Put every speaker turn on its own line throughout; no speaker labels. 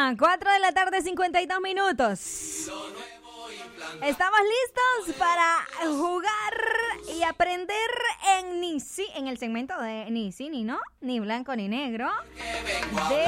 4 de la tarde, 52 minutos. Estamos listos para jugar y aprender en el segmento de ni sí ni no, ni blanco ni negro, de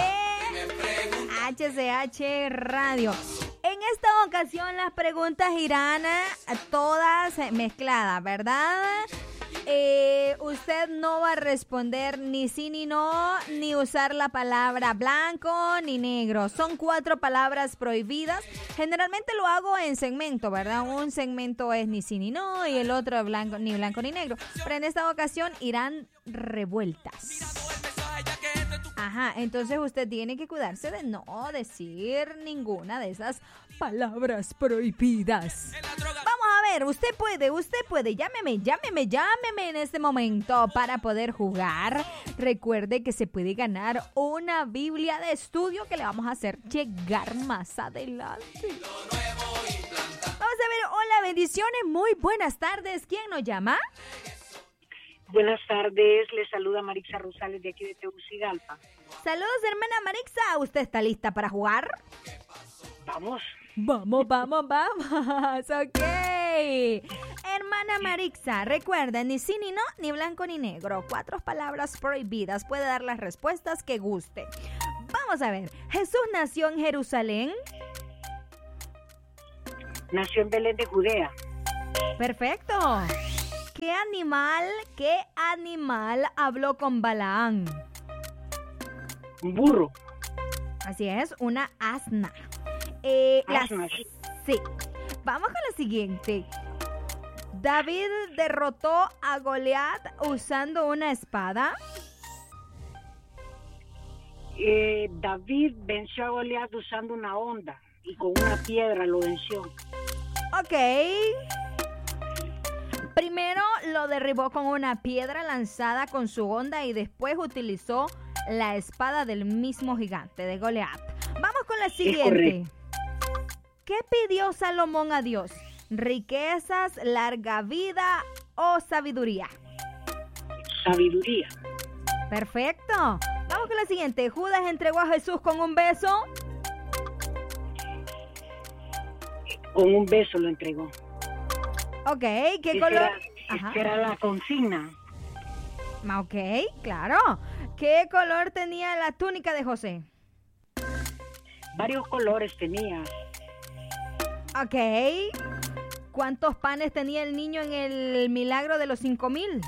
HCH Radio. En esta ocasión las preguntas irán todas mezcladas, ¿verdad? Usted no va a responder ni sí ni no, ni usar la palabra blanco ni negro. Son 4 palabras prohibidas. Generalmente lo hago en segmento, ¿verdad? Un segmento es ni sí ni no y el otro blanco ni negro. Pero en esta ocasión irán revueltas. Ajá, entonces usted tiene que cuidarse de no decir ninguna de esas palabras prohibidas. Vamos a ver, usted puede, llámeme en este momento para poder jugar. Recuerde que se puede ganar una Biblia de estudio que le vamos a hacer llegar más adelante. Vamos a ver, hola, bendiciones, muy buenas tardes. ¿Quién nos llama?
Buenas tardes, le saluda Marixa Rosales de aquí de Tegucigalpa.
Saludos, hermana Marixa. ¿Usted está lista para jugar?
Vamos.
Ok. Hermana Marixa, recuerda, ni sí ni no, ni blanco ni negro. 4 palabras prohibidas. Puede dar las respuestas que guste. Vamos a ver. ¿Jesús nació en Jerusalén?
Nació en Belén de Judea.
Perfecto. ¿Qué animal habló con Balaán?
Un burro.
Así es, una asna.
Asna,
sí. Vamos con la siguiente. David derrotó a Goliat usando una espada.
David venció a Goliat usando una honda y con una piedra lo venció.
Ok. Primero lo derribó con una piedra lanzada con su honda y después utilizó la espada del mismo gigante de Goliat. Vamos con la siguiente. ¿Qué pidió Salomón a Dios? ¿Riquezas, larga vida o sabiduría?
Sabiduría.
Perfecto. Vamos con la siguiente. ¿Judas entregó a Jesús con un beso?
Con un beso lo entregó.
Ok, ¿qué color?
Esa era la consigna.
Ok, claro. ¿Qué color tenía la túnica de José?
Varios colores tenía.
Ok. ¿Cuántos panes tenía el niño en el milagro de los 5,000?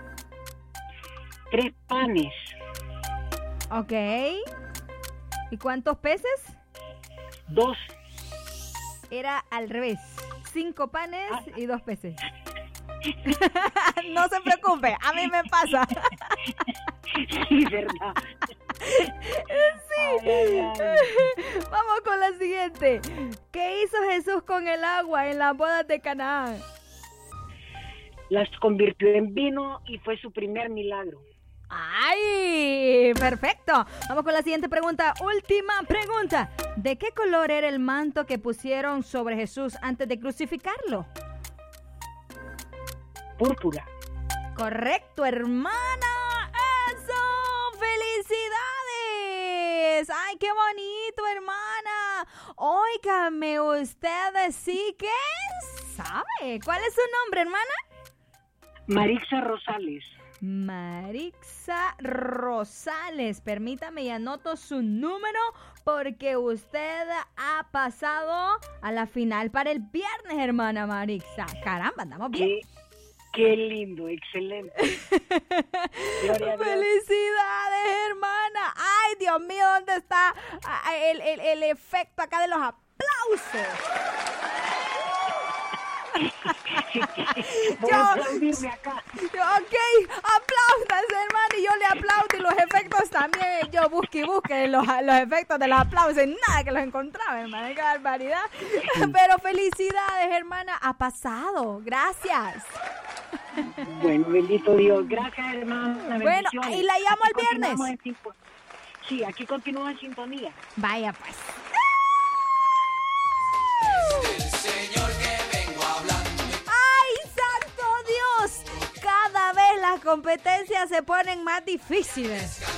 3 panes.
Ok. ¿Y cuántos peces?
2.
Era al revés. 5 panes y 2 peces. No se preocupe, a mí me pasa.
Sí, verdad.
Sí. Ay. Vamos con la siguiente. ¿Qué hizo Jesús con el agua en las bodas de Canaán?
Las convirtió en vino y fue su primer milagro.
¡Ay! ¡Perfecto! Vamos con la siguiente pregunta. Última pregunta. ¿De qué color era el manto que pusieron sobre Jesús antes de crucificarlo?
Púrpura.
Correcto, hermana. ¡Eso! ¡Felicidades! ¡Ay, qué bonito, hermana! Óigame, usted sí que sabe. ¿Cuál es su nombre, hermana?
Marixa Rosales.
Marixa Rosales, permítame y anoto su número porque usted ha pasado a la final para el viernes, hermana Marixa. Caramba, andamos bien.
Qué lindo, excelente.
Felicidades, hermana. Ay, Dios mío, ¿dónde está el efecto acá de los aplausos? Ok, apláudanse, hermano, y yo le aplaudo y los efectos también. Yo busqué los efectos de los aplausos y nada que los encontraba, hermana. Qué barbaridad. Pero felicidades, hermana, ha pasado. Gracias.
Bueno, bendito Dios. Gracias, hermana.
Bueno, y la llamo el viernes.
Sí, aquí continúa en sintonía.
Vaya, pues.
El Señor que vengo hablando.
¡Ay, santo Dios! Cada vez las competencias se ponen más difíciles.